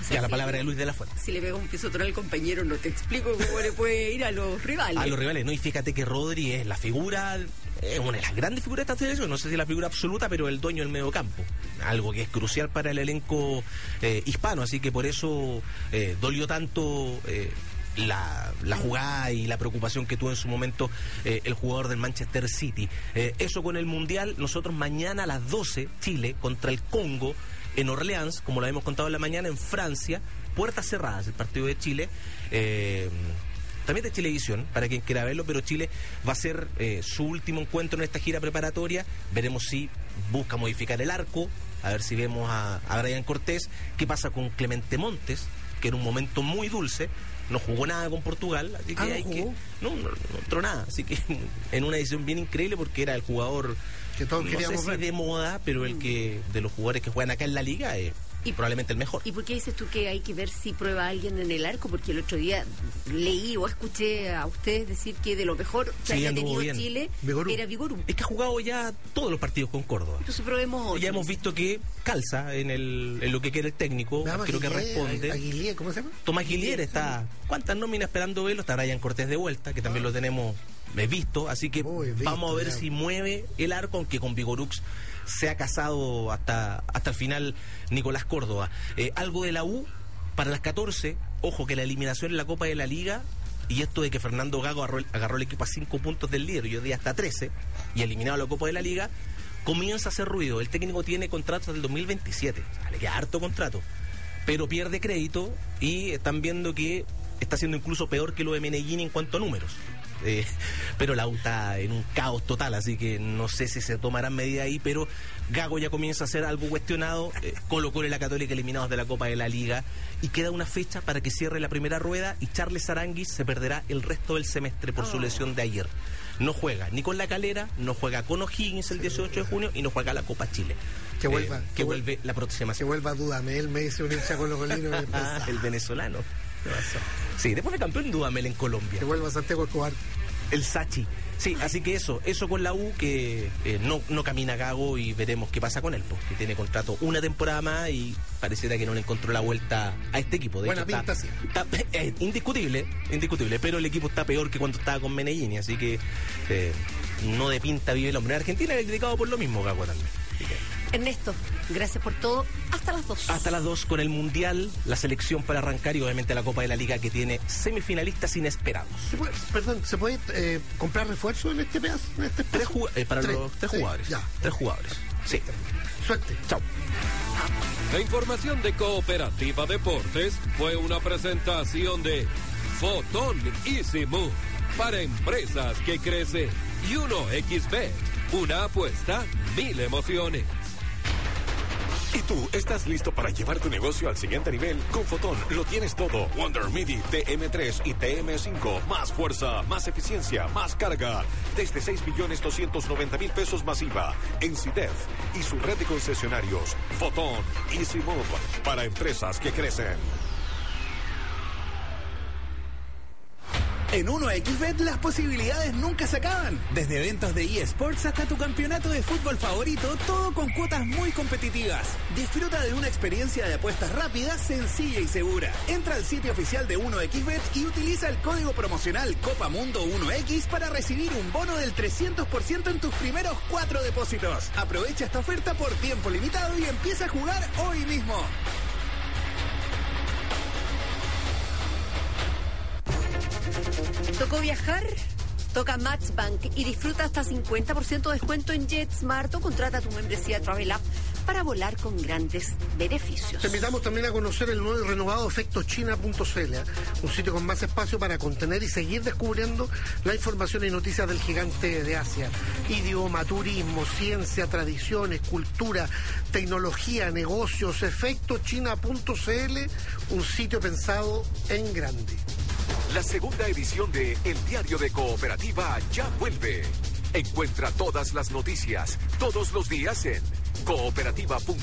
sea, ya la palabra de Luis de la Fuente. Si le pega un pisotón al compañero, no te explico cómo le puede ir a los rivales. A los rivales, ¿no? Y fíjate que Rodri es la figura, una de las grandes figuras de esta selección, no sé si la figura absoluta, pero el dueño del mediocampo. Algo que es crucial para el elenco hispano, así que por eso dolió tanto la jugada y la preocupación que tuvo en su momento el jugador del Manchester City. Eso con el Mundial. Nosotros mañana a las 12, Chile contra el Congo en Orleans, como lo habíamos contado en la mañana, en Francia, puertas cerradas, el partido de Chile. También de Chilevisión, para quien quiera verlo, pero Chile va a ser su último encuentro en esta gira preparatoria. Veremos si busca modificar el arco, a ver si vemos a Brian Cortés, qué pasa con Clemente Montes, que en un momento muy dulce no jugó nada con Portugal, así que no entró nada, así que en una edición bien increíble, porque era el jugador que todos no queríamos sé si ver de moda, pero el que de los jugadores que juegan acá en la liga es probablemente el mejor. ¿Y por qué dices tú que hay que ver si prueba a alguien en el arco? Porque el otro día leí o escuché a ustedes decir que de lo mejor que haya tenido bien Chile era Vigorú. Es que ha jugado ya todos los partidos con Córdoba. Entonces probemos otro. Ya hemos visto que calza en lo que quiere el técnico. Creo que responde. ¿Cómo se llama? Tomás Guillier está. ¿Cuántas nóminas esperando verlo? Está Brian Cortés de vuelta, que también lo tenemos visto. Así que vamos a ver si mueve el arco, aunque con Vigorux se ha casado hasta el final Nicolás Córdoba. Algo de la U para las 14. Ojo que la eliminación en la Copa de la Liga, y esto de que Fernando Gago agarró el equipo a 5 puntos del líder y hoy día hasta 13 y eliminado la Copa de la Liga, comienza a hacer ruido. El técnico tiene contrato hasta el 2027, o sea, le queda harto contrato, pero pierde crédito y están viendo que está siendo incluso peor que lo de Meneghini en cuanto a números. Pero la U está en un caos total, así que no sé si se tomarán medidas ahí, pero Gago ya comienza a ser algo cuestionado. Colo-Colo y la Católica eliminados de la Copa de la Liga, y queda una fecha para que cierre la primera rueda, y Charles Aranguis se perderá el resto del semestre por su lesión de ayer. No juega ni con La Calera, no juega con O'Higgins el 18 de junio y no juega la Copa Chile. Que vuelve la próxima semana. Que vuelva Dudamel, me dice un hincha colo-colino. El venezolano. Sí, después de campeón Dudamel en Colombia. Que vuelva Santiago Escobar. El Sachi. Sí, así que eso con la U, que no camina Gago, y veremos qué pasa con él, porque tiene contrato una temporada más y pareciera que no le encontró la vuelta a este equipo. De Buena hecho, pinta, sí. Indiscutible, pero el equipo está peor que cuando estaba con Meneghini, así que no de pinta vive el hombre. En Argentina le he criticado por lo mismo Gago también. Ernesto, gracias por todo. Hasta las 2. Hasta las 2 con el Mundial, la selección para arrancar, y obviamente la Copa de la Liga, que tiene semifinalistas inesperados. ¿Se puede comprar refuerzo en este pedazo? Para los tres jugadores. Ya. 3 jugadores. Sí. Suerte. Chao. La información de Cooperativa Deportes fue una presentación de Fotón Easy Move para empresas que crecen, y 1xBet, una apuesta, 1000 emociones. ¿Y tú estás listo para llevar tu negocio al siguiente nivel? Con Fotón lo tienes todo. Wonder MIDI TM3 y TM5. Más fuerza, más eficiencia, más carga. Desde 6.290.000 pesos masiva. En CIDEF y su red de concesionarios. Fotón Easy Move para empresas que crecen. En 1xBet las posibilidades nunca se acaban. Desde eventos de eSports hasta tu campeonato de fútbol favorito, todo con cuotas muy competitivas. Disfruta de una experiencia de apuestas rápida, sencilla y segura. Entra al sitio oficial de 1xBet y utiliza el código promocional Copamundo 1X para recibir un bono del 300% en tus primeros 4 depósitos. Aprovecha esta oferta por tiempo limitado y empieza a jugar hoy mismo. ¿Tocó viajar? Toca Matchbank y disfruta hasta 50% de descuento en JetSmart, o contrata tu membresía Travel App para volar con grandes beneficios. Te invitamos también a conocer el nuevo y renovado efectochina.cl, un sitio con más espacio para contener y seguir descubriendo la información y noticias del gigante de Asia. Idioma, turismo, ciencia, tradiciones, cultura, tecnología, negocios. Efectochina.cl, un sitio pensado en grande. La segunda edición de El Diario de Cooperativa ya vuelve. Encuentra todas las noticias, todos los días en cooperativa.cl. 1,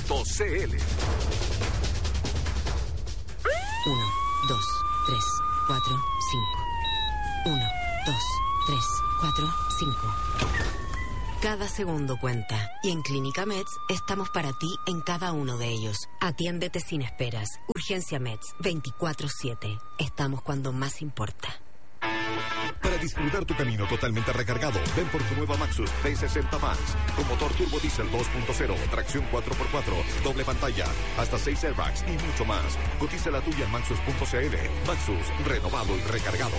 2, 3, 4, 5. 1, 2, 3, 4, 5. Cada segundo cuenta. Y en Clínica Meds estamos para ti en cada uno de ellos. Atiéndete sin esperas. Urgencia Meds, 24/7. Estamos cuando más importa. Para disfrutar tu camino totalmente recargado, ven por tu nueva Maxus T60 Max, con motor turbo diesel 2.0, tracción 4x4, doble pantalla, hasta 6 airbags y mucho más. Cotiza la tuya en Maxus.cl. Maxus, renovado y recargado.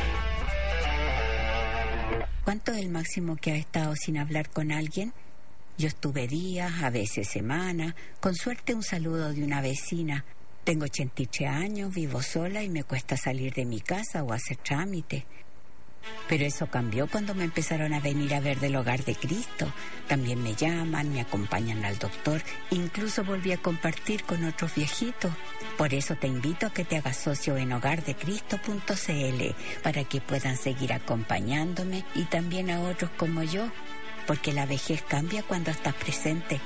¿Cuánto es el máximo que has estado sin hablar con alguien? Yo estuve días, a veces semanas, con suerte un saludo de una vecina. Tengo 83 años, vivo sola y me cuesta salir de mi casa o hacer trámites. Pero eso cambió cuando me empezaron a venir a ver del Hogar de Cristo. También me llaman, me acompañan al doctor, incluso volví a compartir con otros viejitos. Por eso te invito a que te hagas socio en hogardecristo.cl para que puedan seguir acompañándome y también a otros como yo, porque la vejez cambia cuando estás presente.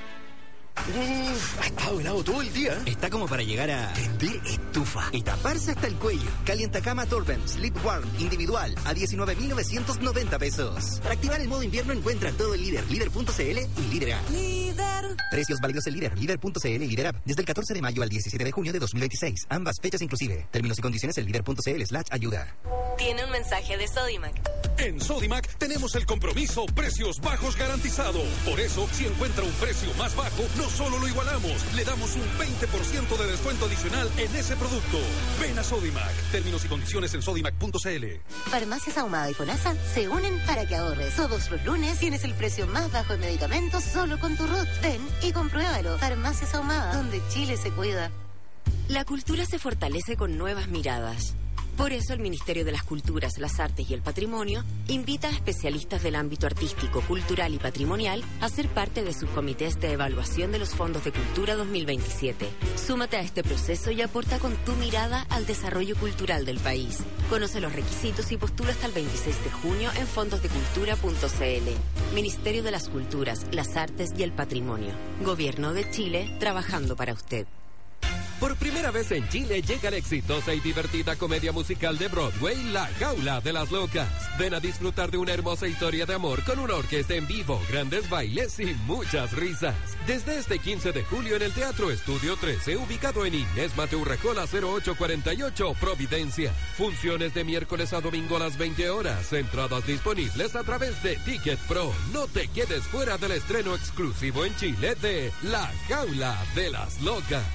Ha estado helado todo el día. Está como para llegar a vender estufa y taparse hasta el cuello. Calientacama Torben Sleep Warm individual a 19.990 pesos. Para activar el modo invierno encuentra todo el Líder, líder.cl y Líder App. Líder. Precios válidos en Líder, líder.cl y Líder App desde el 14 de mayo al 17 de junio de 2026. Ambas fechas inclusive. Términos y condiciones en líder.cl/ayuda. Tiene un mensaje de Sodimac. En Sodimac tenemos el compromiso precios bajos garantizado. Por eso, si encuentra un precio más bajo, no solo lo igualamos, le damos un 20% de descuento adicional en ese producto. Ven a Sodimac. Términos y condiciones en sodimac.cl. Farmacias Ahumada y FONASA se unen para que ahorres. Todos los lunes tienes el precio más bajo en medicamentos solo con tu RUT. Ven y compruébalo. Farmacias Ahumada, donde Chile se cuida. La cultura se fortalece con nuevas miradas. Por eso el Ministerio de las Culturas, las Artes y el Patrimonio invita a especialistas del ámbito artístico, cultural y patrimonial a ser parte de sus comités de evaluación de los fondos de cultura 2027. Súmate a este proceso y aporta con tu mirada al desarrollo cultural del país. Conoce los requisitos y postula hasta el 26 de junio en fondosdecultura.cl. Ministerio de las Culturas, las Artes y el Patrimonio. Gobierno de Chile, trabajando para usted. Por primera vez en Chile llega la exitosa y divertida comedia musical de Broadway, La Jaula de las Locas. Ven a disfrutar de una hermosa historia de amor con una orquesta en vivo, grandes bailes y muchas risas. Desde este 15 de julio en el Teatro Estudio 13, ubicado en Inés Mateo Rejola 0848, Providencia. Funciones de miércoles a domingo a las 20 horas. Entradas disponibles a través de Ticket Pro. No te quedes fuera del estreno exclusivo en Chile de La Jaula de las Locas.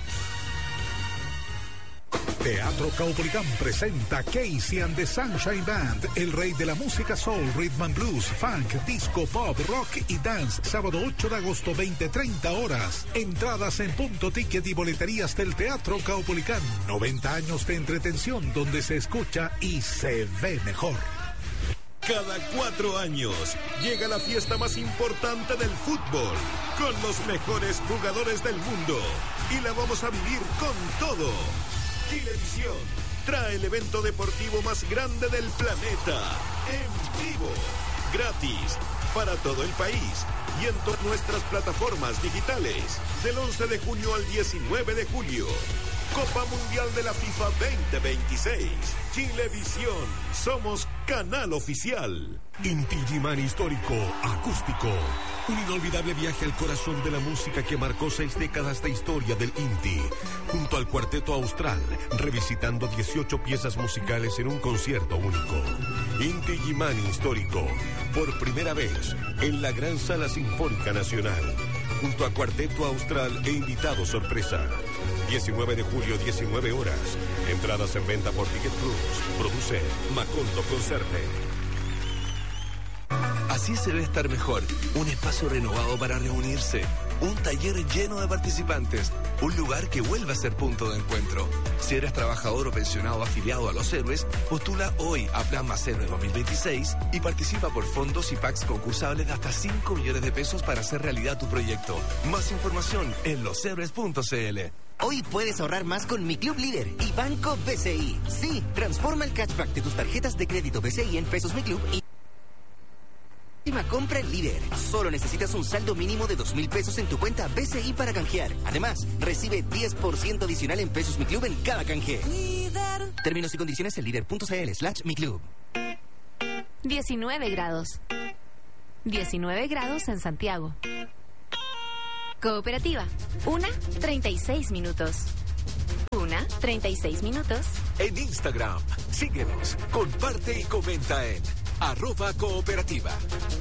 Teatro Caupolicán presenta Casey and the Sunshine Band, el rey de la música soul, rhythm and blues, funk, disco, pop, rock y dance. Sábado 8 de agosto, 20:30 horas. Entradas en Punto Ticket y boleterías del Teatro Caupolicán. 90 años de entretención donde se escucha y se ve mejor. Cada 4 años llega la fiesta más importante del fútbol, con los mejores jugadores del mundo. Y la vamos a vivir con todo. Chilevisión trae el evento deportivo más grande del planeta, en vivo, gratis, para todo el país y en todas nuestras plataformas digitales, del 11 de junio al 19 de julio. Copa Mundial de la FIFA 2026. Chilevisión, somos canal oficial. Inti Gimani Histórico, acústico. Un inolvidable viaje al corazón de la música que marcó 6 décadas de historia del Inti. Junto al Cuarteto Austral, revisitando 18 piezas musicales en un concierto único. Inti Gimani Histórico, por primera vez en la Gran Sala Sinfónica Nacional. Junto a Cuarteto Austral e invitado sorpresa. 19 de julio, 19 horas. Entradas en venta por Ticket Plus. Produce Macondo Concerte. Así se debe estar mejor. Un espacio renovado para reunirse. Un taller lleno de participantes. Un lugar que vuelva a ser punto de encuentro. Si eres trabajador o pensionado afiliado a Los Héroes, postula hoy a Plan Más Héroe 2026 y participa por fondos y packs concursables de hasta 5 millones de pesos para hacer realidad tu proyecto. Más información en loshéroes.cl. Hoy puedes ahorrar más con Mi Club Líder y Banco BCI. Sí, transforma el cashback de tus tarjetas de crédito BCI en pesos Mi Club y compra en Líder. Solo necesitas un saldo mínimo de 2,000 pesos en tu cuenta BCI para canjear. Además, recibe 10% adicional en pesos Mi Club en cada canje. Líder. Términos y condiciones en líder.cl/Mi Club. 19 grados. 19 grados en Santiago. Cooperativa, 1:36 minutos. 1:36 minutos. En Instagram, síguenos, comparte y comenta en @cooperativa.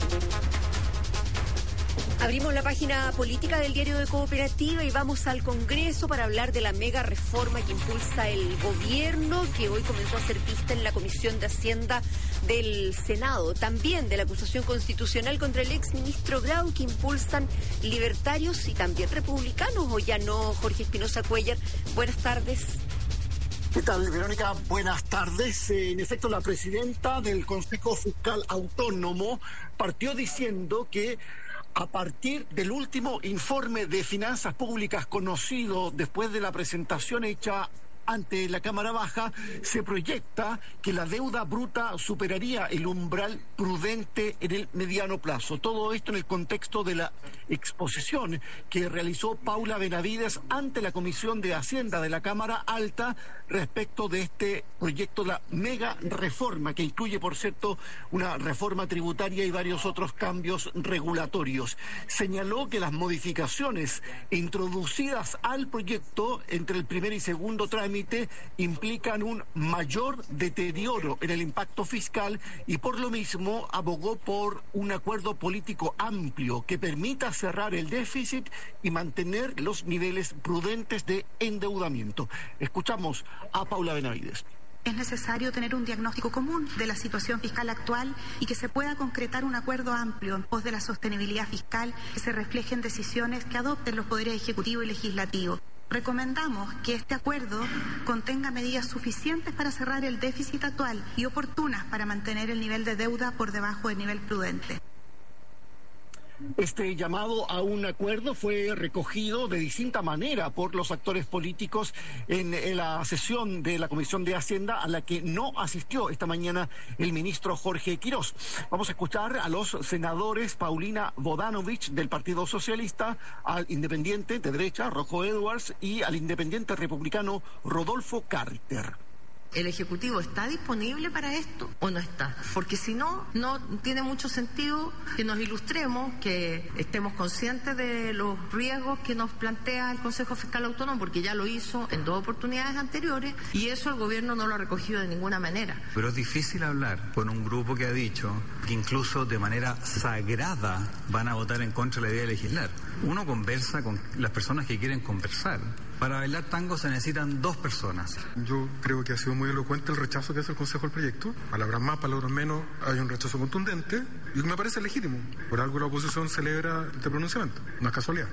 Abrimos la página política del diario de Cooperativa y vamos al Congreso para hablar de la mega reforma que impulsa el gobierno, que hoy comenzó a ser vista en la Comisión de Hacienda del Senado. También de la acusación constitucional contra el exministro Grau, que impulsan libertarios y también republicanos, o ya no. Jorge Espinosa Cuellar, buenas tardes. ¿Qué tal, Verónica? Buenas tardes. En efecto, la presidenta del Consejo Fiscal Autónomo partió diciendo que a partir del último informe de finanzas públicas conocido después de la presentación hecha ante la Cámara Baja, se proyecta que la deuda bruta superaría el umbral prudente en el mediano plazo. Todo esto en el contexto de la exposición que realizó Paula Benavides ante la Comisión de Hacienda de la Cámara Alta respecto de este proyecto, la mega reforma, que incluye, por cierto, una reforma tributaria y varios otros cambios regulatorios. Señaló que las modificaciones introducidas al proyecto entre el primer y segundo trámite implican un mayor deterioro en el impacto fiscal y por lo mismo abogó por un acuerdo político amplio que permita cerrar el déficit y mantener los niveles prudentes de endeudamiento. Escuchamos a Paula Benavides. Es necesario tener un diagnóstico común de la situación fiscal actual y que se pueda concretar un acuerdo amplio en pos de la sostenibilidad fiscal que se refleje en decisiones que adopten los poderes ejecutivo y legislativo. Recomendamos que este acuerdo contenga medidas suficientes para cerrar el déficit actual y oportunas para mantener el nivel de deuda por debajo del nivel prudente. Este llamado a un acuerdo fue recogido de distinta manera por los actores políticos en la sesión de la Comisión de Hacienda, a la que no asistió esta mañana el ministro Jorge Quirós. Vamos a escuchar a los senadores Paulina Bodanovich del Partido Socialista, al independiente de derecha Rojo Edwards y al independiente republicano Rodolfo Carter. ¿El Ejecutivo está disponible para esto o no está? Porque si no, no tiene mucho sentido que nos ilustremos, que estemos conscientes de los riesgos que nos plantea el Consejo Fiscal Autónomo, porque ya lo hizo en 2 oportunidades anteriores y eso el gobierno no lo ha recogido de ninguna manera. Pero es difícil hablar con un grupo que ha dicho que incluso de manera sagrada van a votar en contra de la idea de legislar. Uno conversa con las personas que quieren conversar. Para bailar tango se necesitan 2 personas. Yo creo que ha sido muy elocuente el rechazo que hace el Consejo al proyecto. Palabras más, palabras menos, hay un rechazo contundente y me parece legítimo. Por algo la oposición celebra este pronunciamiento, no es casualidad.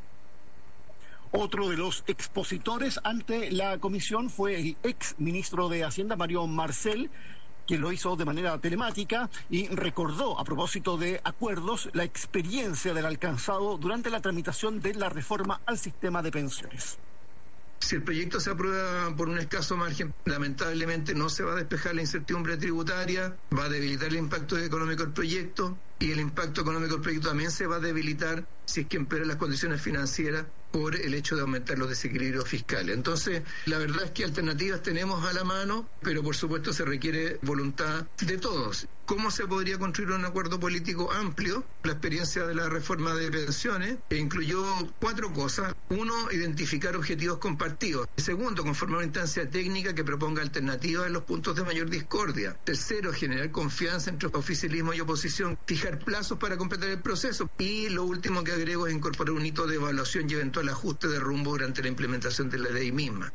Otro de los expositores ante la comisión fue el ex ministro de Hacienda, Mario Marcel, quien lo hizo de manera telemática y recordó, a propósito de acuerdos, la experiencia del alcanzado durante la tramitación de la reforma al sistema de pensiones. Si el proyecto se aprueba por un escaso margen, lamentablemente no se va a despejar la incertidumbre tributaria, va a debilitar el impacto económico del proyecto y el impacto económico del proyecto también se va a debilitar si es que empeoran las condiciones financieras por el hecho de aumentar los desequilibrios fiscales. Entonces, la verdad es que alternativas tenemos a la mano, pero por supuesto se requiere voluntad de todos. ¿Cómo se podría construir un acuerdo político amplio? La experiencia de la reforma de pensiones incluyó 4 cosas. 1, identificar objetivos compartidos. 2, conformar una instancia técnica que proponga alternativas en los puntos de mayor discordia. 3, generar confianza entre oficialismo y oposición. Fijar plazos para completar el proceso. Y lo último que agrego es incorporar un hito de evaluación y eventual ajuste de rumbo durante la implementación de la ley misma.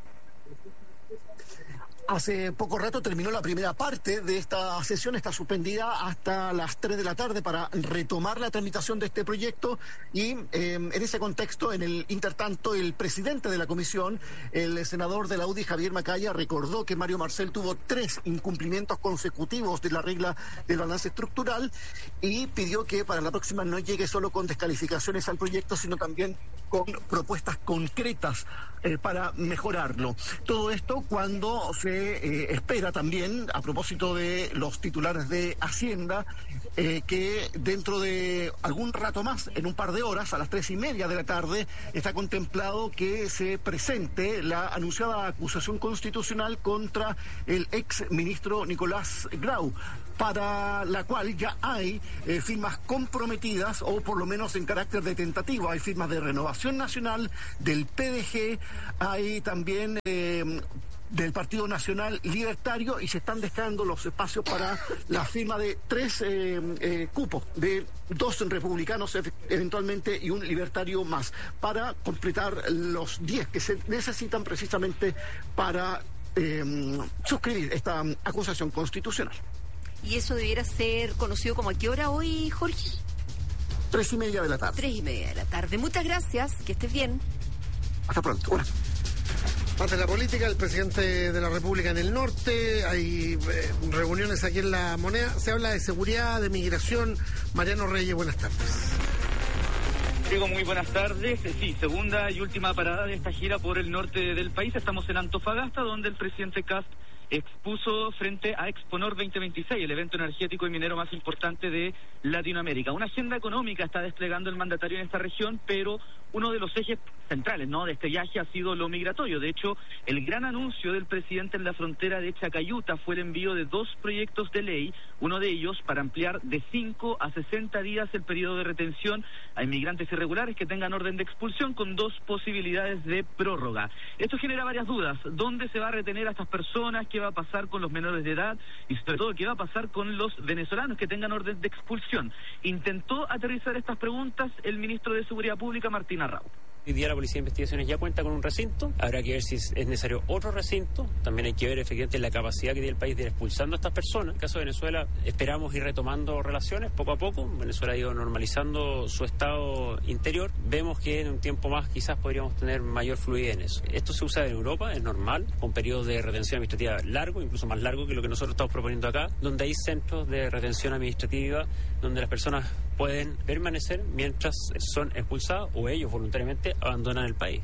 Hace poco rato terminó la primera parte de esta sesión, está suspendida hasta las 3 de la tarde para retomar la tramitación de este proyecto y en ese contexto, en el intertanto, el presidente de la comisión, el senador de la UDI, Javier Macaya, recordó que Mario Marcel tuvo 3 incumplimientos consecutivos de la regla del balance estructural y pidió que para la próxima no llegue solo con descalificaciones al proyecto, sino también con propuestas concretas para mejorarlo. Todo esto cuando se se espera también, a propósito de los titulares de Hacienda, que dentro de algún rato más, en un par de horas, a las 3:30 de la tarde, está contemplado que se presente la anunciada acusación constitucional contra el ex ministro Nicolás Grau, para la cual ya hay firmas comprometidas, o por lo menos en carácter de tentativa. Hay firmas de Renovación Nacional, del PDG, hay también del Partido Nacional Libertario, y se están dejando los espacios para la firma de 3 cupos, de 2 republicanos eventualmente y un libertario más, para completar los 10 que se necesitan precisamente para suscribir esta acusación constitucional. ¿Y eso debiera ser conocido como a qué hora hoy, Jorge? 3:30 de la tarde. 3:30 de la tarde. Muchas gracias, que estés bien. Hasta pronto. Hola. Parte de la política, el presidente de la República en el norte, hay reuniones aquí en La Moneda, se habla de seguridad, de migración. Mariano Reyes, buenas tardes. Diego, muy buenas tardes. Sí, segunda y última parada de esta gira por el norte del país. Estamos en Antofagasta, donde el presidente Kast expuso frente a Exponor 2026, el evento energético y minero más importante de Latinoamérica. Una agenda económica está desplegando el mandatario en esta región, pero uno de los ejes centrales, ¿no?, de este viaje ha sido lo migratorio. De hecho, el gran anuncio del presidente en la frontera de Chacayuta fue el envío de 2 proyectos de ley, uno de ellos para ampliar de 5 a 60 días el periodo de retención a inmigrantes irregulares que tengan orden de expulsión, con 2 posibilidades de prórroga. Esto genera varias dudas. ¿Dónde se va a retener a estas personas? ¿Qué va a pasar con los menores de edad? Y sobre todo, ¿qué va a pasar con los venezolanos que tengan orden de expulsión? Intentó aterrizar estas preguntas el ministro de Seguridad Pública, Martín Arrau. Hoy día la Policía de Investigaciones ya cuenta con un recinto, habrá que ver si es necesario otro recinto, también hay que ver efectivamente la capacidad que tiene el país de ir expulsando a estas personas. En el caso de Venezuela esperamos ir retomando relaciones poco a poco, Venezuela ha ido normalizando su estado interior, vemos que en un tiempo más quizás podríamos tener mayor fluidez en eso. Esto se usa en Europa, es normal, con periodos de retención administrativa largo, incluso más largo que lo que nosotros estamos proponiendo acá, donde hay centros de retención administrativa donde las personas pueden permanecer mientras son expulsadas o ellos voluntariamente abandonan el país.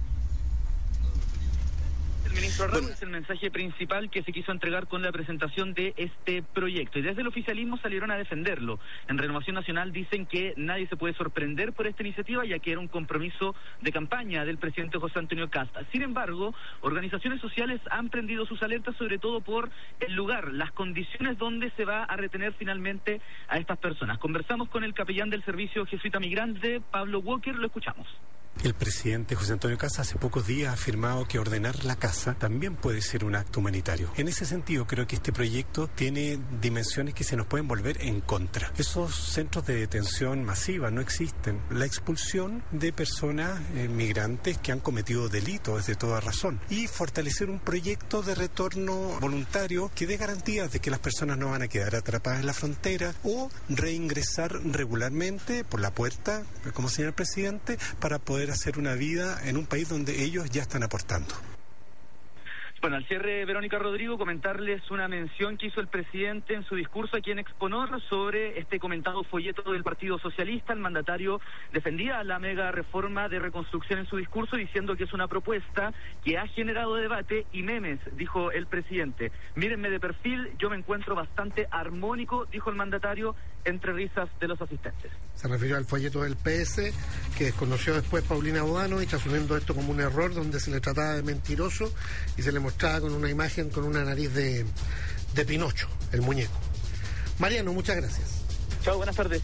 El ministro Arrau es el mensaje principal que se quiso entregar con la presentación de este proyecto, y desde el oficialismo salieron a defenderlo. En Renovación Nacional dicen que nadie se puede sorprender por esta iniciativa, ya que era un compromiso de campaña del presidente José Antonio Kast. Sin embargo, organizaciones sociales han prendido sus alertas, sobre todo por el lugar, las condiciones donde se va a retener finalmente a estas personas. Conversamos con el capellán del Servicio Jesuita Migrante, Pablo Walker, lo escuchamos. El presidente José Antonio Kast hace pocos días ha afirmado que ordenar la casa también puede ser un acto humanitario. En ese sentido, creo que este proyecto tiene dimensiones que se nos pueden volver en contra. Esos centros de detención masiva no existen. La expulsión de personas migrantes que han cometido delitos es de toda razón. Y fortalecer un proyecto de retorno voluntario que dé garantías de que las personas no van a quedar atrapadas en la frontera o reingresar regularmente por la puerta, como señala el presidente, para poder hacer una vida en un país donde ellos ya están aportando. Bueno, al cierre, Verónica Rodrigo, comentarles una mención que hizo el presidente en su discurso aquí en Exponor sobre este comentado folleto del Partido Socialista. El mandatario defendía la mega reforma de reconstrucción en su discurso, diciendo que es una propuesta que ha generado debate y memes, dijo el presidente. Mírenme de perfil, yo me encuentro bastante armónico, dijo el mandatario, entre risas de los asistentes. Se refirió al folleto del PS, que desconoció después Paulina Bodanovich, asumiendo esto como un error, donde se le trataba de mentiroso y se le mostraba con una imagen con una nariz de Pinocho, el muñeco. Mariano, muchas gracias. Chao, buenas tardes.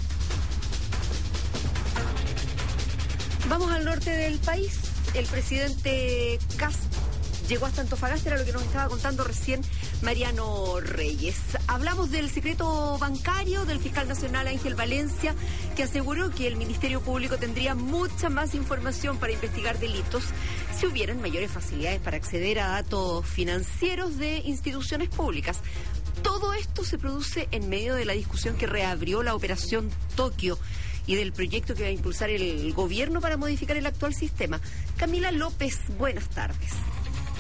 Vamos al norte del país. El presidente Kast llegó hasta Antofagasta, era lo que nos estaba contando recién Mariano Reyes. Hablamos del secreto bancario del fiscal nacional Ángel Valencia, que aseguró que el Ministerio Público tendría mucha más información para investigar delitos si hubieran mayores facilidades para acceder a datos financieros de instituciones públicas. Todo esto se produce en medio de la discusión que reabrió la Operación Tokio y del proyecto que va a impulsar el gobierno para modificar el actual sistema. Camila López, buenas tardes.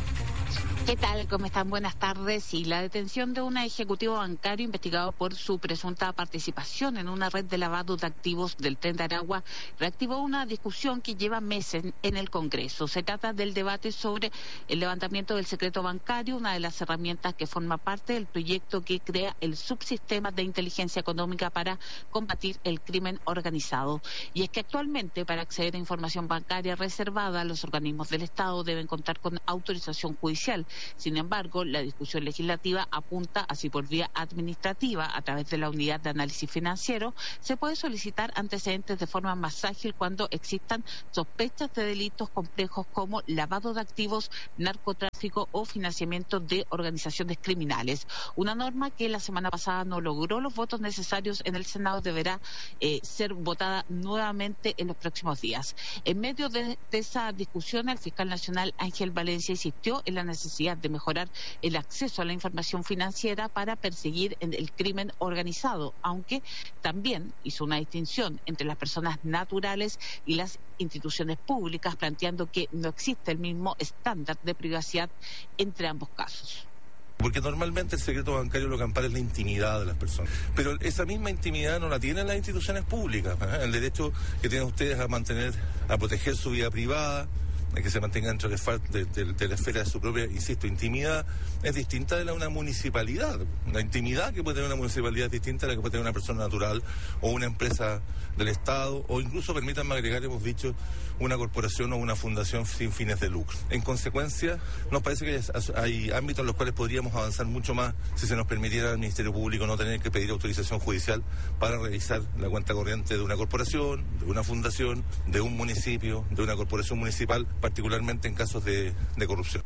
¿Qué tal? ¿Cómo están? Buenas tardes. Y la detención de un ejecutivo bancario investigado por su presunta participación en una red de lavado de activos del Tren de Aragua reactivó una discusión que lleva meses en el Congreso. Se trata del debate sobre el levantamiento del secreto bancario, una de las herramientas que forma parte del proyecto que crea el subsistema de inteligencia económica para combatir el crimen organizado. Y es que actualmente, para acceder a información bancaria reservada, los organismos del Estado deben contar con autorización judicial. Sin embargo, la discusión legislativa apunta así por vía administrativa, a través de la unidad de análisis financiero, se puede solicitar antecedentes de forma más ágil cuando existan sospechas de delitos complejos como lavado de activos, narcotráfico o financiamiento de organizaciones criminales. Una norma que la semana pasada no logró los votos necesarios en el Senado deberá ser votada nuevamente en los próximos días. En medio de esa discusión, el fiscal nacional Ángel Valencia insistió en la necesidad de mejorar el acceso a la información financiera para perseguir el crimen organizado, aunque también hizo una distinción entre las personas naturales y las instituciones públicas, planteando que no existe el mismo estándar de privacidad entre ambos casos. Porque normalmente el secreto bancario lo que ampara es la intimidad de las personas. Pero esa misma intimidad no la tienen las instituciones públicas. El derecho que tienen ustedes a proteger su vida privada, que se mantenga dentro de la esfera de su propia, insisto, intimidad, es distinta de la de una municipalidad. La intimidad que puede tener una municipalidad es distinta a la que puede tener una persona natural o una empresa del Estado, o incluso, permítanme agregar, hemos dicho, una corporación o una fundación sin fines de lucro. En consecuencia, nos parece que hay ámbitos en los cuales podríamos avanzar mucho más si se nos permitiera al Ministerio Público no tener que pedir autorización judicial para revisar la cuenta corriente de una corporación, de una fundación, de un municipio, de una corporación municipal, particularmente en casos de corrupción.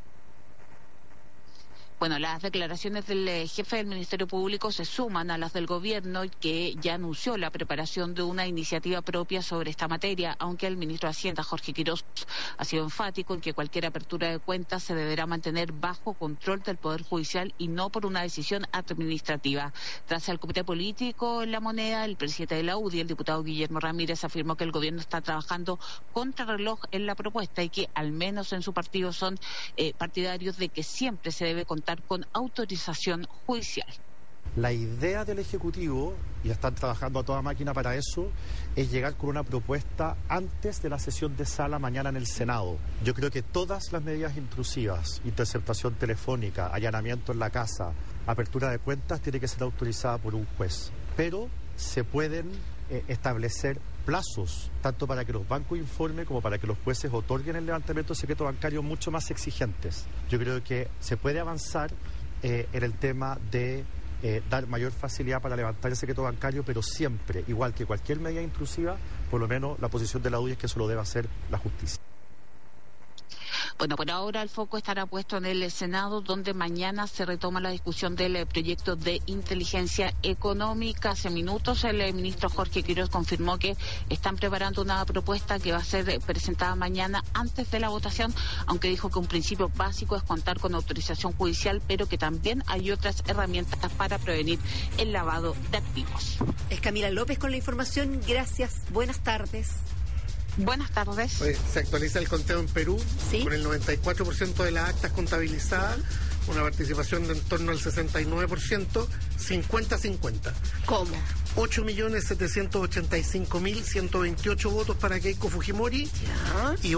Bueno, las declaraciones del jefe del Ministerio Público se suman a las del gobierno, que ya anunció la preparación de una iniciativa propia sobre esta materia, aunque el ministro de Hacienda, Jorge Quirós, ha sido enfático en que cualquier apertura de cuentas se deberá mantener bajo control del Poder Judicial y no por una decisión administrativa. Tras el Comité Político en La Moneda, el presidente de la UDI, el diputado Guillermo Ramírez, afirmó que el gobierno está trabajando contrarreloj en la propuesta y que al menos en su partido son partidarios de que siempre se debe contar con autorización judicial. La idea del Ejecutivo, y están trabajando a toda máquina para eso, es llegar con una propuesta antes de la sesión de sala mañana en el Senado. Yo creo que todas las medidas intrusivas, interceptación telefónica, allanamiento en la casa, apertura de cuentas, tiene que ser autorizada por un juez. Pero se pueden establecer plazos, tanto para que los bancos informen como para que los jueces otorguen el levantamiento del secreto bancario mucho más exigentes. Yo creo que se puede avanzar en el tema de dar mayor facilidad para levantar el secreto bancario, pero siempre, igual que cualquier medida intrusiva, por lo menos la posición de la UDI es que eso lo debe hacer la justicia. Bueno, por ahora el foco estará puesto en el Senado, donde mañana se retoma la discusión del proyecto de inteligencia económica. Hace minutos el ministro Jorge Quirós confirmó que están preparando una propuesta que va a ser presentada mañana antes de la votación, aunque dijo que un principio básico es contar con autorización judicial, pero que también hay otras herramientas para prevenir el lavado de activos. Es Camila López con la información. Gracias. Buenas tardes. Buenas tardes. Se actualiza el conteo en Perú, ¿sí?, con el 94% de las actas contabilizadas, una participación de en torno al 69%, 50-50. ¿Cómo? 8.785.128 votos para Keiko Fujimori, ¿ya?, y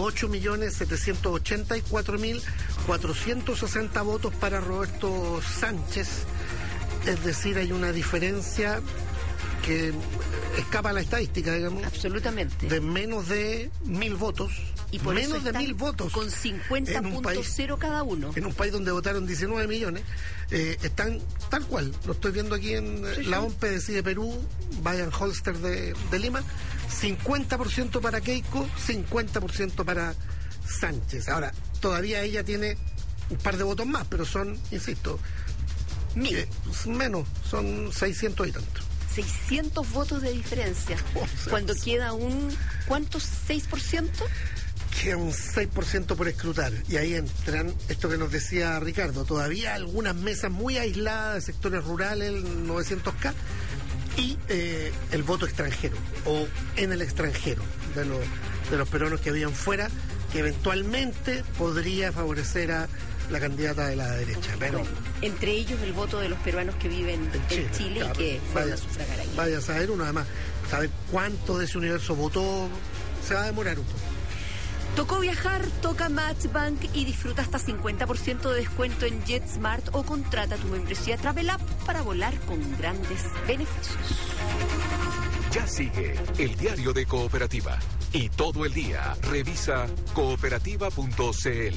8.784.460 votos para Roberto Sánchez. Es decir, hay una diferencia que escapa a la estadística, digamos. Absolutamente. De menos de 1.000 votos. Y por menos eso de 1.000 votos. Con 50.0 cada uno. En un país donde votaron 19 millones. Están tal cual. Lo estoy viendo aquí en la OMPE Decide Perú, Bayern Holster de Lima. 50% para Keiko, 50% para Sánchez. Ahora, todavía ella tiene un par de votos más, pero son, insisto, menos, son 600 y tanto. 600 votos de diferencia. Cuando queda ¿cuántos? ¿6%? Queda un 6% por escrutar. Y ahí entran esto que nos decía Ricardo. Todavía algunas mesas muy aisladas de sectores rurales, el 900K, y el voto extranjero, o en el extranjero, de los peruanos que habían fuera, que eventualmente podría favorecer a la candidata de la derecha. Pero entre ellos el voto de los peruanos que viven en Chile claro, y que fueron a sufragar ahí. Vaya a saber uno, además, saber cuánto de ese universo votó, se va a demorar un poco. Tocó viajar, toca Matchbank y disfruta hasta 50% de descuento en JetSmart o contrata tu membresía Travel App para volar con grandes beneficios. Ya sigue el diario de Cooperativa. Y todo el día revisa cooperativa.cl.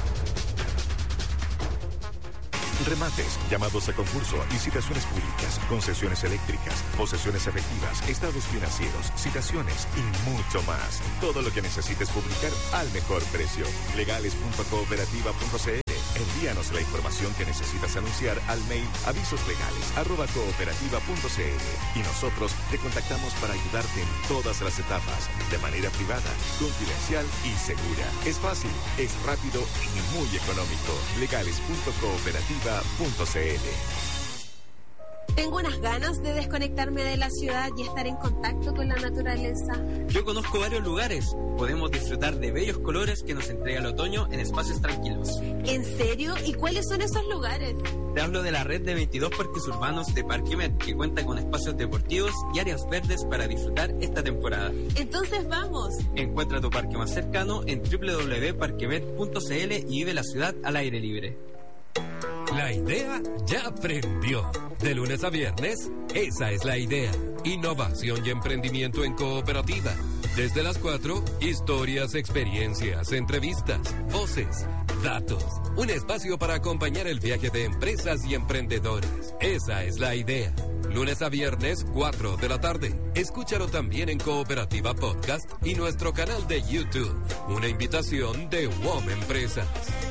Remates, llamados a concurso, licitaciones públicas, concesiones eléctricas, posesiones efectivas, estados financieros, citaciones y mucho más. Todo lo que necesites publicar al mejor precio. Legales.cooperativa.cl. Envíanos la información que necesitas anunciar al mail avisoslegales@cooperativa.cl y nosotros te contactamos para ayudarte en todas las etapas, de manera privada, confidencial y segura. Es fácil, es rápido y muy económico. Legales.cooperativa.cl. Tengo unas ganas de desconectarme de la ciudad y estar en contacto con la naturaleza. Yo conozco varios lugares. Podemos disfrutar de bellos colores que nos entrega el otoño en espacios tranquilos. ¿En serio? ¿Y cuáles son esos lugares? Te hablo de la red de 22 parques urbanos de Parquemet, que cuenta con espacios deportivos y áreas verdes para disfrutar esta temporada. Entonces vamos. Encuentra tu parque más cercano en www.parquemet.cl y vive la ciudad al aire libre. La idea ya prendió. De lunes a viernes, esa es la idea. Innovación y emprendimiento en cooperativa. Desde las 4, historias, experiencias, entrevistas, voces, datos. Un espacio para acompañar el viaje de empresas y emprendedores. Esa es la idea. Lunes a viernes, 4 de la tarde. Escúchalo también en Cooperativa Podcast y nuestro canal de YouTube. Una invitación de WOM Empresas.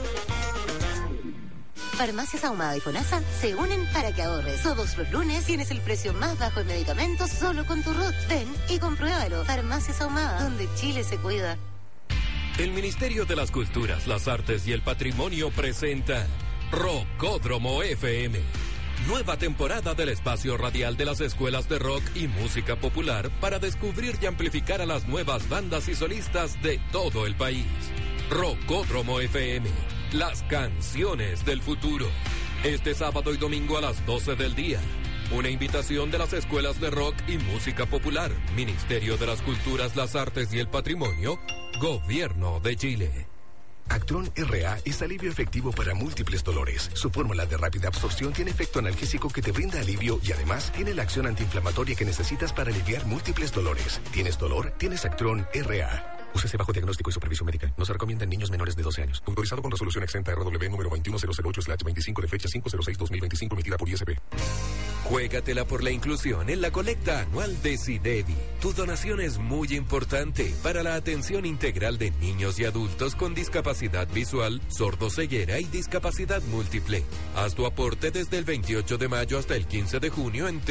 Farmacias Ahumada y FONASA se unen para que ahorres. Todos los lunes tienes el precio más bajo en medicamentos solo con tu RUT. Ven y compruébalo. Farmacias Ahumada, donde Chile se cuida. El Ministerio de las Culturas, las Artes y el Patrimonio presenta Rockódromo FM. Nueva temporada del espacio radial de las escuelas de rock y música popular para descubrir y amplificar a las nuevas bandas y solistas de todo el país. Rockódromo FM. Las canciones del futuro. Este sábado y domingo a las 12 del día. Una invitación de las escuelas de rock y música popular. Ministerio de las Culturas, las Artes y el Patrimonio. Gobierno de Chile. Actron RA es alivio efectivo para múltiples dolores. Su fórmula de rápida absorción tiene efecto analgésico que te brinda alivio y además tiene la acción antiinflamatoria que necesitas para aliviar múltiples dolores. ¿Tienes dolor? Tienes Actron RA. Úsese bajo diagnóstico y supervisión médica. No se recomienda en niños menores de 12 años. Autorizado con resolución exenta RW número 21008/25 de fecha 506/2025 emitida por ISP. Juégatela por la inclusión en la colecta anual de SIDEVI. Tu donación es muy importante para la atención integral de niños y adultos con discapacidad visual, sordoceguera y discapacidad múltiple. Haz tu aporte desde el 28 de mayo hasta el 15 de junio en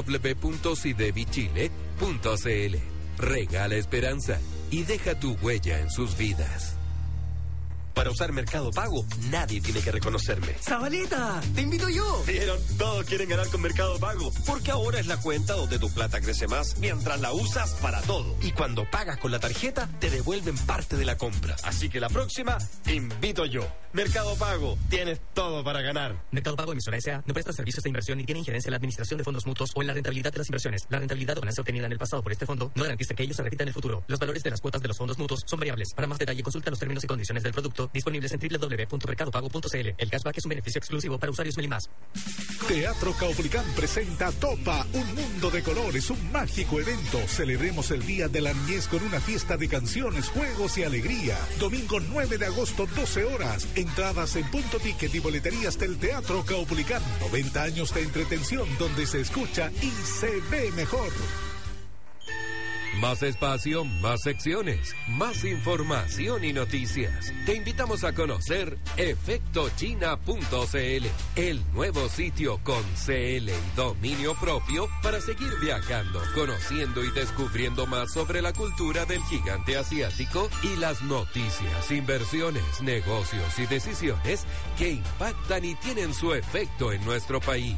www.sidevichile.cl. Regala esperanza y deja tu huella en sus vidas. Para usar Mercado Pago, nadie tiene que reconocerme. ¡Zabaleta! ¡Te invito yo! Vieron, todos quieren ganar con Mercado Pago, porque ahora es la cuenta donde tu plata crece más mientras la usas para todo. Y cuando pagas con la tarjeta, te devuelven parte de la compra. Así que la próxima, te invito yo. Mercado Pago, tienes todo para ganar. Mercado Pago, emisora S.A., no presta servicios de inversión ni tiene injerencia en la administración de fondos mutuos o en la rentabilidad de las inversiones. La rentabilidad o ganancia obtenida en el pasado por este fondo no garantiza que ello se repita en el futuro. Los valores de las cuotas de los fondos mutuos son variables. Para más detalle, consulta los términos y condiciones del producto disponibles en www.mercadopago.cl. El cashback es un beneficio exclusivo para usuarios Melimás. Teatro Caupolicán presenta Topa, un mundo de colores, un mágico evento. Celebremos el Día de la Niñez con una fiesta de canciones, juegos y alegría. Domingo 9 de agosto, 12 horas. Entradas en Punto Ticket y boleterías del Teatro Caupolicán. 90 años de entretención donde se escucha y se ve mejor. Más espacio, más secciones, más información y noticias. Te invitamos a conocer efectochina.cl, el nuevo sitio con CL y dominio propio para seguir viajando, conociendo y descubriendo más sobre la cultura del gigante asiático y las noticias, inversiones, negocios y decisiones que impactan y tienen su efecto en nuestro país.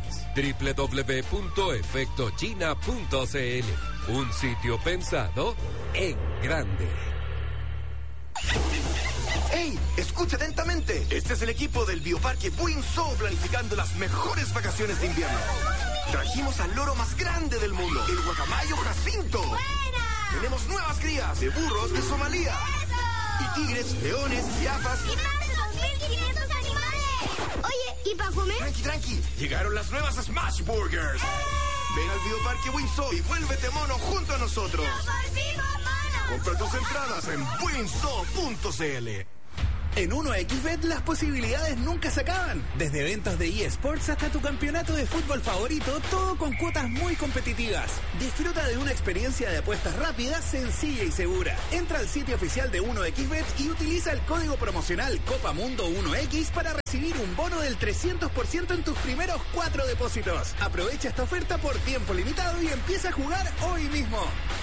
www.efectochina.cl, un sitio pensado en grande. ¡Ey! Escucha atentamente. Este es el equipo del Bioparque Windsor planificando las mejores vacaciones de invierno. Trajimos al loro más grande del mundo, el guacamayo Jacinto. ¡Buena! Tenemos nuevas crías de burros de Somalia. ¡Eso! Y tigres, leones, jirafas. ¡Y más de 2.500 animales! Oye, ¿y para comer? Tranqui. Llegaron las nuevas Smash Burgers. Ven al Bioparque Windsor y vuélvete mono junto a nosotros. ¡Nos volvimos monos! Compra tus entradas en windsor.cl. En 1xBet las posibilidades nunca se acaban. Desde eventos de eSports hasta tu campeonato de fútbol favorito, todo con cuotas muy competitivas. Disfruta de una experiencia de apuestas rápida, sencilla y segura. Entra al sitio oficial de 1xBet y utiliza el código promocional COPAMUNDO1X para recibir un bono del 300% en tus primeros 4 depósitos. Aprovecha esta oferta por tiempo limitado y empieza a jugar hoy mismo.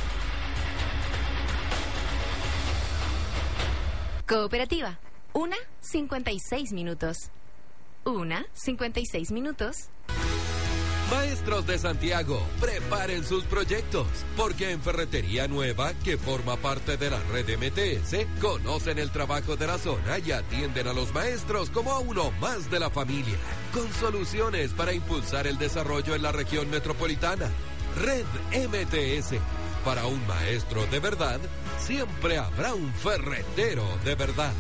Cooperativa. 1:56 minutos. 1:56 minutos. Maestros de Santiago, preparen sus proyectos, porque en Ferretería Nueva, que forma parte de la red MTS, conocen el trabajo de la zona y atienden a los maestros como a uno más de la familia, con soluciones para impulsar el desarrollo en la región metropolitana. Red MTS. Para un maestro de verdad, siempre habrá un ferretero de verdad.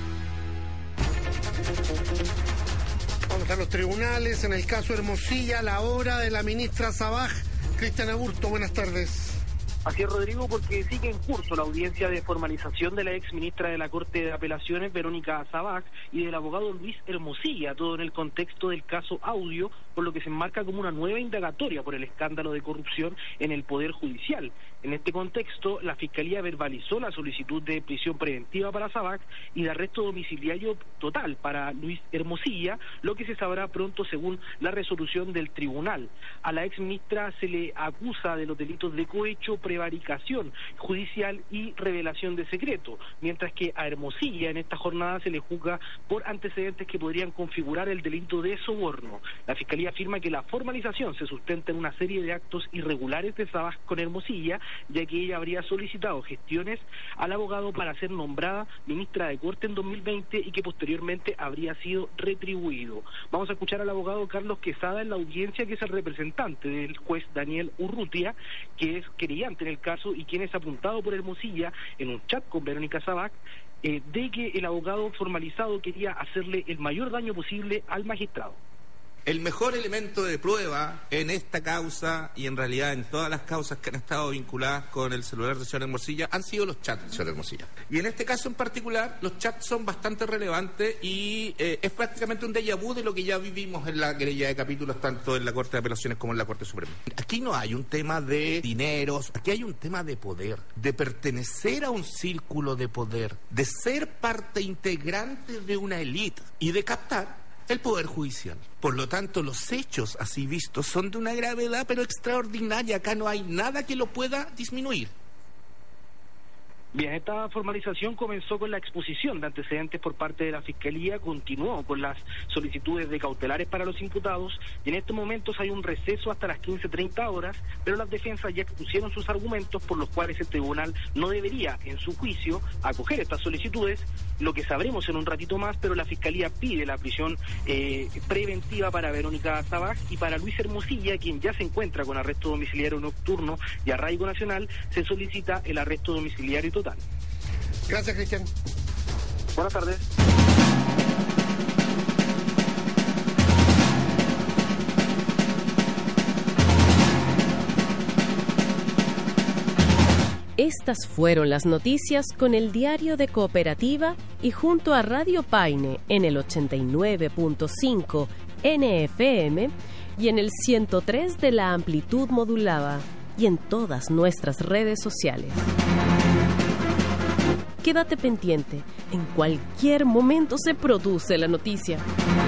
Vamos a los tribunales. En el caso Hermosilla, la hora de la ministra Sabaj. Cristian Aburto, buenas tardes. Así es, Rodrigo, porque sigue en curso la audiencia de formalización de la ex ministra de la Corte de Apelaciones, Verónica Sabaj, y del abogado Luis Hermosilla, todo en el contexto del caso Audio, por lo que se enmarca como una nueva indagatoria por el escándalo de corrupción en el Poder Judicial. En este contexto, la Fiscalía verbalizó la solicitud de prisión preventiva para Sabaj y de arresto domiciliario total para Luis Hermosilla, lo que se sabrá pronto según la resolución del tribunal. A la ex ministra se le acusa de los delitos de cohecho, prevaricación judicial y revelación de secreto, mientras que a Hermosilla en esta jornada se le juzga por antecedentes que podrían configurar el delito de soborno. La Fiscalía afirma que la formalización se sustenta en una serie de actos irregulares de Sabaj con Hermosilla, ya que ella habría solicitado gestiones al abogado para ser nombrada ministra de Corte en 2020 y que posteriormente habría sido retribuido. Vamos a escuchar al abogado Carlos Quesada en la audiencia, que es el representante del juez Daniel Urrutia, que es querellante en el caso y quien es apuntado por Hermosilla en un chat con Verónica Sabaj, de que el abogado formalizado quería hacerle el mayor daño posible al magistrado. El mejor elemento de prueba en esta causa y en realidad en todas las causas que han estado vinculadas con el celular del señor Hermosilla han sido los chats del señor Hermosilla. Y en este caso en particular los chats son bastante relevantes y es prácticamente un déjà vu de lo que ya vivimos en la querella de capítulos tanto en la Corte de Apelaciones como en la Corte Suprema. Aquí no hay un tema de dineros, aquí hay un tema de poder, de pertenecer a un círculo de poder, de ser parte integrante de una élite y de captar el Poder Judicial. Por lo tanto, los hechos así vistos son de una gravedad pero extraordinaria. Acá no hay nada que lo pueda disminuir. Bien, esta formalización comenzó con la exposición de antecedentes por parte de la Fiscalía, continuó con las solicitudes de cautelares para los imputados y en estos momentos hay un receso hasta las 15:30 horas, pero las defensas ya expusieron sus argumentos por los cuales el tribunal no debería, en su juicio, acoger estas solicitudes, lo que sabremos en un ratito más, pero la Fiscalía pide la prisión preventiva para Verónica Sabaj y para Luis Hermosilla, quien ya se encuentra con arresto domiciliario nocturno y arraigo nacional, se solicita el arresto domiciliario total. Gracias, Cristian. Buenas tardes. Estas fueron las noticias con el Diario de Cooperativa y junto a Radio Paine en el 89.5 NFM y en el 103 de la amplitud modulada y en todas nuestras redes sociales. Quédate pendiente, en cualquier momento se produce la noticia.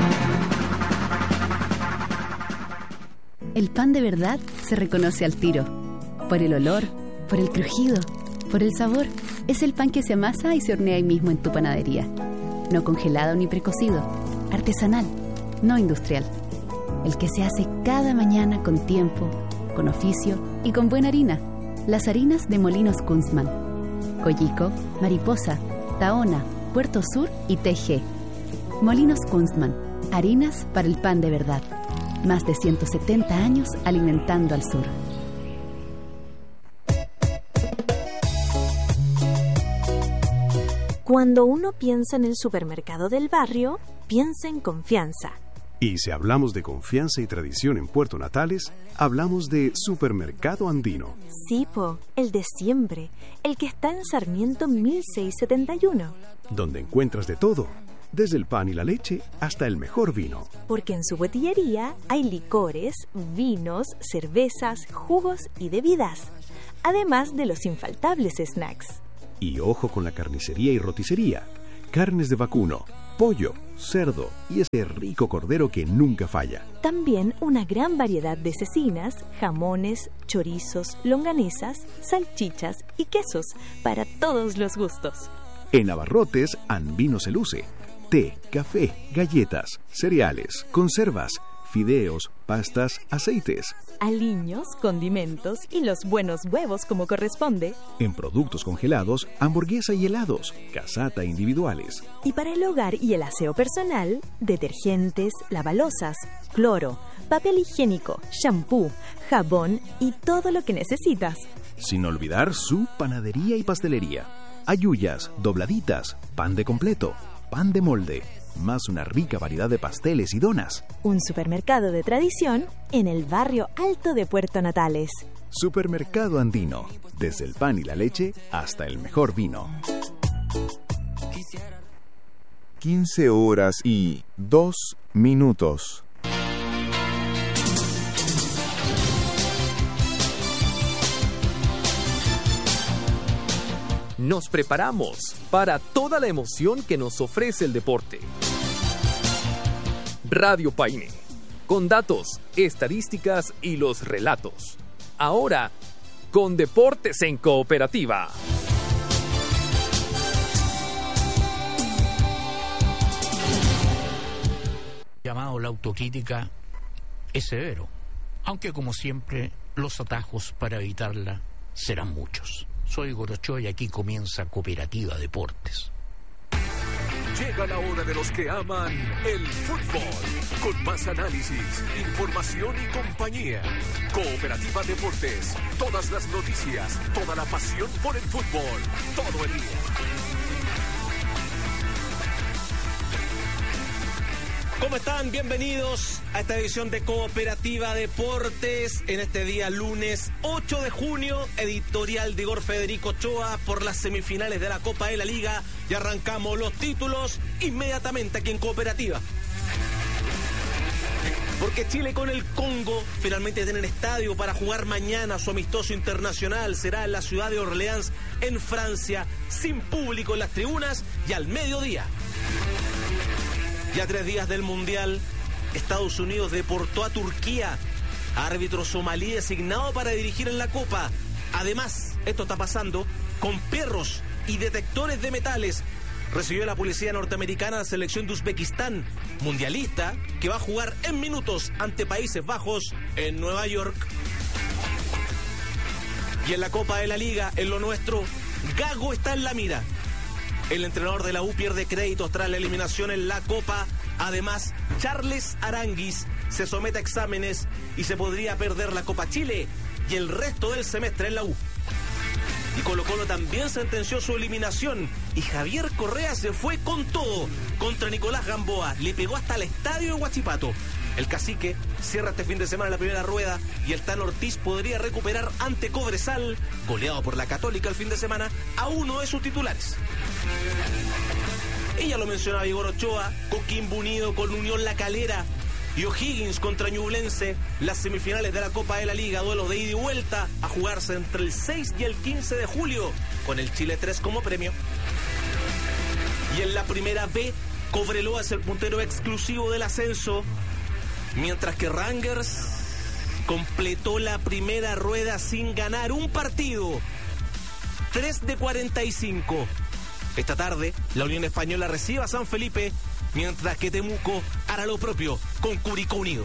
El pan de verdad se reconoce al tiro, por el olor, por el crujido, por el sabor. Es el pan que se amasa y se hornea ahí mismo en tu panadería. No congelado ni precocido, artesanal, no industrial. El que se hace cada mañana con tiempo, con oficio y con buena harina. Las harinas de Molinos Kunzman. Collico, Mariposa, Tahona, Puerto Sur y TG. Molinos Kunstmann, harinas para el pan de verdad. Más de 170 años alimentando al sur. Cuando uno piensa en el supermercado del barrio, piensa en confianza. Y si hablamos de confianza y tradición en Puerto Natales, hablamos de Supermercado Andino. Sí, po, el de siempre, el que está en Sarmiento 1671. Donde encuentras de todo, desde el pan y la leche hasta el mejor vino. Porque en su botillería hay licores, vinos, cervezas, jugos y bebidas, además de los infaltables snacks. Y ojo con la carnicería y roticería, carnes de vacuno, pollo, cerdo y ese rico cordero que nunca falla. También una gran variedad de cecinas, jamones, chorizos, longanizas, salchichas y quesos para todos los gustos. En Abarrotes, Anvino se luce. Té, café, galletas, cereales, conservas, fideos, pastas, aceites. Aliños, condimentos y los buenos huevos como corresponde. En productos congelados, hamburguesa y helados, casata individuales. Y para el hogar y el aseo personal, detergentes, lavalosas, cloro, papel higiénico, shampoo, jabón y todo lo que necesitas. Sin olvidar su panadería y pastelería. Ayuyas, dobladitas, pan de completo, pan de molde, más una rica variedad de pasteles y donas. Un supermercado de tradición en el barrio alto de Puerto Natales. Supermercado Andino, desde el pan y la leche hasta el mejor vino. 15:02. Nos preparamos para toda la emoción que nos ofrece el deporte. Radio Paine, con datos, estadísticas y los relatos. Ahora, con Deportes en Cooperativa. Llamado la autocrítica es severo, aunque como siempre los atajos para evitarla serán muchos. Soy Gorocho y aquí comienza Cooperativa Deportes. Llega la hora de los que aman el fútbol, con más análisis, información y compañía. Cooperativa Deportes, todas las noticias, toda la pasión por el fútbol, todo el día. ¿Cómo están? Bienvenidos a esta edición de Cooperativa Deportes en este día lunes 8 de junio, editorial de Igor Federico Ochoa por las semifinales de la Copa de la Liga y arrancamos los títulos inmediatamente aquí en Cooperativa. Porque Chile con el Congo finalmente tienen estadio para jugar mañana su amistoso internacional. Será en la ciudad de Orleans, en Francia, sin público en las tribunas y al mediodía. Ya 3 días del Mundial, Estados Unidos deportó a Turquía, árbitro somalí designado para dirigir en la Copa. Además, esto está pasando con perros y detectores de metales. Recibió la policía norteamericana la selección de Uzbekistán, mundialista, que va a jugar en minutos ante Países Bajos en Nueva York. Y en la Copa de la Liga, en lo nuestro, Gago está en la mira. El entrenador de la U pierde créditos tras la eliminación en la Copa. Además, Charles Aranguis se somete a exámenes y se podría perder la Copa Chile y el resto del semestre en la U. Y Colo-Colo también sentenció su eliminación y Javier Correa se fue con todo contra Nicolás Gamboa. Le pegó hasta el estadio de Huachipato. El Cacique cierra este fin de semana la primera rueda y el Tano Ortiz podría recuperar ante Cobresal, goleado por la Católica el fin de semana, a uno de sus titulares. Ella lo mencionaba Igor Ochoa, Coquimbo unido con Unión La Calera y O'Higgins contra Ñublense, las semifinales de la Copa de la Liga, duelo de ida y vuelta a jugarse entre el 6 y el 15 de julio, con el Chile 3 como premio. Y en la primera B, Cobreloa es el puntero exclusivo del ascenso, mientras que Rangers completó la primera rueda sin ganar un partido. 3 de 45. Esta tarde, la Unión Española recibe a San Felipe, mientras que Temuco hará lo propio con Curicó Unido.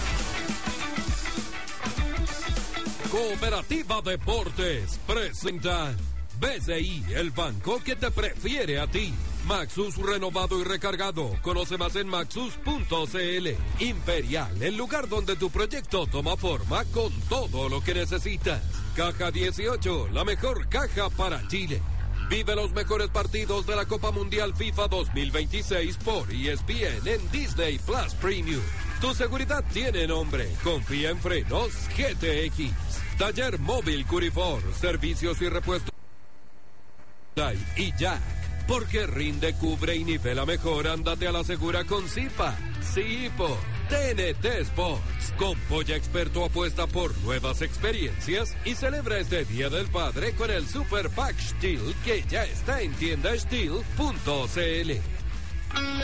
Cooperativa Deportes presenta BCI, el banco que te prefiere a ti. Maxus renovado y recargado. Conoce más en maxus.cl. Imperial, el lugar donde tu proyecto toma forma con todo lo que necesitas. Caja 18, la mejor caja para Chile. Vive los mejores partidos de la Copa Mundial FIFA 2026 por ESPN en Disney Plus Premium. Tu seguridad tiene nombre. Confía en Frenos GTX. Taller Móvil Curifor. Servicios y repuestos. Y Jack. Porque rinde, cubre y nivela mejor. Ándate a la segura con Zipa. Zipo. TNT Sports. Con Polla Experto apuesta por nuevas experiencias y celebra este Día del Padre con el Super Pack Steel que ya está en tienda Steel.cl.